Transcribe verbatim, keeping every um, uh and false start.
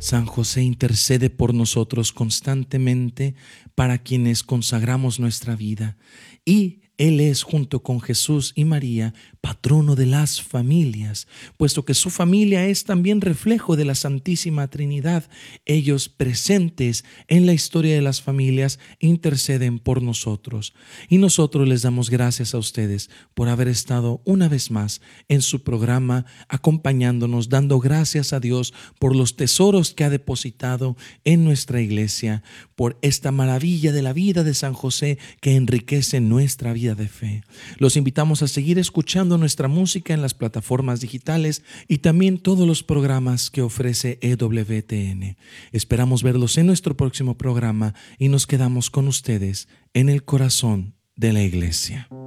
San José intercede por nosotros constantemente para quienes consagramos nuestra vida, y Él es, junto con Jesús y María, patrono de las familias, puesto que su familia es también reflejo de la Santísima Trinidad. Ellos, presentes en la historia de las familias, interceden por nosotros. Y nosotros les damos gracias a ustedes por haber estado una vez más en su programa, acompañándonos, dando gracias a Dios por los tesoros que ha depositado en nuestra iglesia, por esta maravilla de la vida de San José que enriquece nuestra vida de fe. Los invitamos a seguir escuchando nuestra música en las plataformas digitales y también todos los programas que ofrece E W T N. Esperamos verlos en nuestro próximo programa y nos quedamos con ustedes en el corazón de la iglesia.